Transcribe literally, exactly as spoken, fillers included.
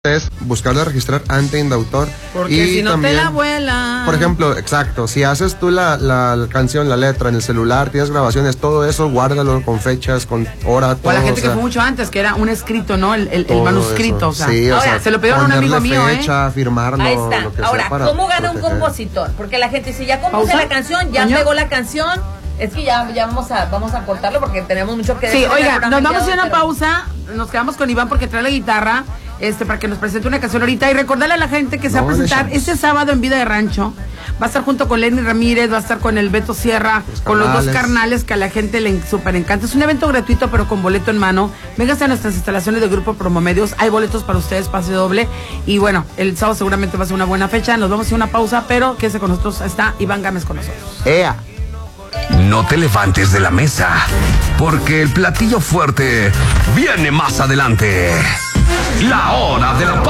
es buscarla registrar ante indautor. Porque y si no también, te la vuela. por ejemplo, exacto, si haces tú la, la, la canción, la letra en el celular, tienes grabaciones, todo eso, guárdalo con fechas, con hora, todo. O la gente o sea, que fue mucho antes, que era un escrito, ¿no? El, el, el manuscrito, eso. o sea. Sí, o Ahora, sea, se lo pidieron a un amigo mío, fecha, ¿eh? firmarlo, Ahí está. lo que Ahora, sea para ¿cómo gana un proteger. compositor? Porque la gente dice, ya compuse ¿Pausa? la canción, ya ¿Coño? pegó la canción. Es que ya, ya vamos a vamos a cortarlo porque tenemos mucho que decir. Sí, oiga, en el nos programa vamos a ir a una pero- pausa, nos quedamos con Iván porque trae la guitarra, este, para que nos presente una canción ahorita y recordarle a la gente que se va a No, presentar dejamos. este sábado en Vida de Rancho. Va a estar junto con Lenny Ramírez, va a estar con el Beto Sierra, Los con los dos carnales. carnales que a la gente le en- súper encanta. Es un evento gratuito pero con boleto en mano. Véngase a nuestras instalaciones de Grupo Promomedios, hay boletos para ustedes, pase doble. Y bueno, el sábado seguramente va a ser una buena fecha. Nos vamos a ir a una pausa, pero quédese con nosotros, está Iván Gámez con nosotros. ¡Ea! No te levantes de la mesa, porque el platillo fuerte viene más adelante. La hora de la